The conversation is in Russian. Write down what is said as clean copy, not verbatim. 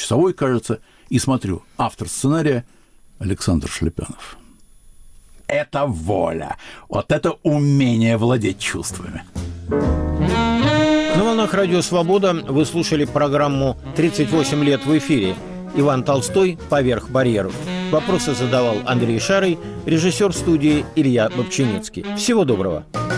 часовой, кажется, и смотрю. Автор сценария Александр Шлепянов. Это воля. Вот это умение владеть чувствами. На волнах Радио Свобода вы слушали программу «38 лет в эфире». Иван Толстой «Поверх барьеров». Вопросы задавал Андрей Шарый, режиссер студии Илья Бобчинецкий. Всего доброго.